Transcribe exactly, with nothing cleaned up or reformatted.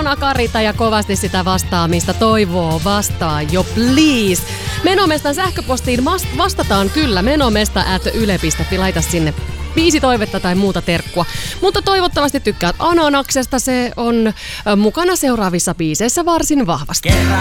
Ihana Karita ja kovasti sitä vastaamista toivoo vastaa jo please. Menomestan sähköpostiin vastataan kyllä menomesta at yle piste fi. Laita sinne biisi toivetta tai muuta terkkua. Mutta toivottavasti tykkäät Ananaksesta. Se on mukana seuraavissa biiseissä varsin vahvasti.